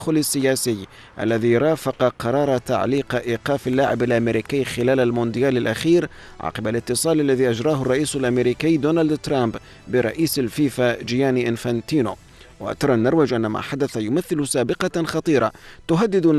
السياسي الذي رافق قرار تعليق إيقاف اللاعب الأمريكي خلال المونديال الأخير عقب الاتصال الذي أجراه الرئيس الأمريكي دونالد ترامب برئيس الفيفا جياني إنفانتينو. وترى النرويج أن ما حدث يمثل سابقة خطيرة تهدد